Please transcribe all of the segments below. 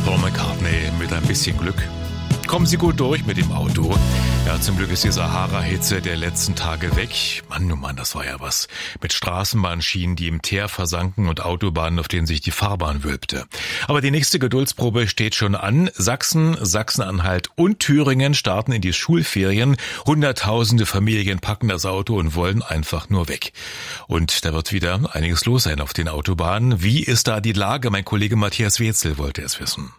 Paul McCartney mit ein bisschen Glück. Kommen Sie gut durch mit dem Auto. Ja, zum Glück ist die Sahara-Hitze der letzten Tage weg. Mann, oh Mann, das war ja was. Mit Straßenbahnschienen, die im Teer versanken und Autobahnen, auf denen sich die Fahrbahn wölbte. Aber die nächste Geduldsprobe steht schon an. Sachsen, Sachsen-Anhalt und Thüringen starten in die Schulferien. Hunderttausende Familien packen das Auto und wollen einfach nur weg. Und da wird wieder einiges los sein auf den Autobahnen. Wie ist da die Lage? Mein Kollege Matthias Wetzel wollte es wissen.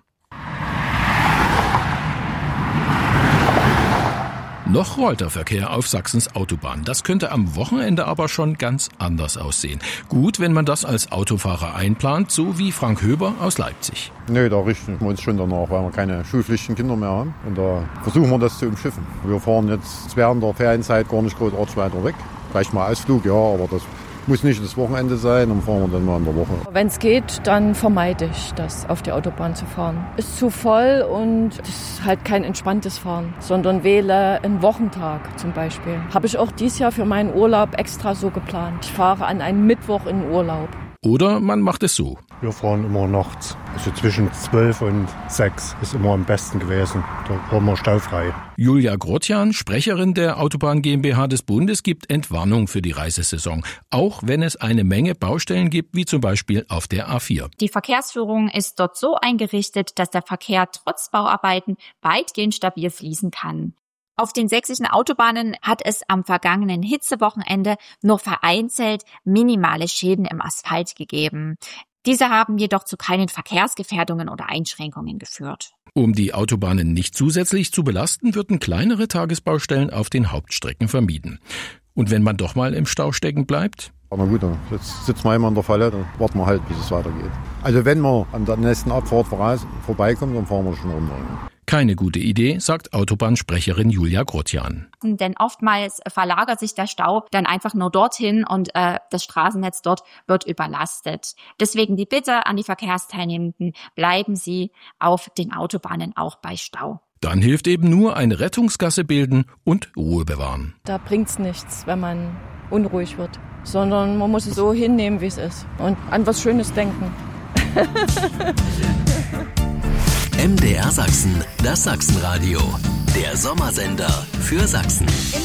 Noch rollt der Verkehr auf Sachsens Autobahn. Das könnte am Wochenende aber schon ganz anders aussehen. Gut, wenn man das als Autofahrer einplant, so wie Frank Höber aus Leipzig. Nee, da richten wir uns schon danach, weil wir keine schulpflichtigen Kinder mehr haben. Und da versuchen wir das zu umschiffen. Wir fahren jetzt während der Ferienzeit gar nicht groß weiter weg. Vielleicht mal Ausflug, ja, aber das muss nicht das Wochenende sein, dann fahren wir dann mal in der Woche. Wenn es geht, dann vermeide ich das, auf die Autobahn zu fahren. Ist zu voll und es ist halt kein entspanntes Fahren, sondern wähle einen Wochentag zum Beispiel. Habe ich auch dieses Jahr für meinen Urlaub extra so geplant. Ich fahre an einem Mittwoch in den Urlaub. Oder man macht es so. Wir fahren immer nachts. Also zwischen 12 und 6 ist immer am besten gewesen. Da waren wir staufrei. Julia Grotjan, Sprecherin der Autobahn GmbH des Bundes, gibt Entwarnung für die Reisesaison. Auch wenn es eine Menge Baustellen gibt, wie zum Beispiel auf der A4. Die Verkehrsführung ist dort so eingerichtet, dass der Verkehr trotz Bauarbeiten weitgehend stabil fließen kann. Auf den sächsischen Autobahnen hat es am vergangenen Hitzewochenende nur vereinzelt minimale Schäden im Asphalt gegeben. Diese haben jedoch zu keinen Verkehrsgefährdungen oder Einschränkungen geführt. Um die Autobahnen nicht zusätzlich zu belasten, würden kleinere Tagesbaustellen auf den Hauptstrecken vermieden. Und wenn man doch mal im Stau stecken bleibt? Na gut, jetzt sitzen wir immer in der Falle, dann warten wir halt, bis es weitergeht. Also wenn wir an der nächsten Abfahrt vorbeikommen, dann fahren wir schon runter. Keine gute Idee, sagt Autobahnsprecherin Julia Grotjan. Denn oftmals verlagert sich der Stau dann einfach nur dorthin und das Straßennetz dort wird überlastet. Deswegen die Bitte an die Verkehrsteilnehmenden, bleiben Sie auf den Autobahnen auch bei Stau. Dann hilft eben nur eine Rettungsgasse bilden und Ruhe bewahren. Da bringt's nichts, wenn man unruhig wird, sondern man muss es so hinnehmen, wie es ist und an was Schönes denken. MDR Sachsen, das Sachsenradio, der Sommersender für Sachsen.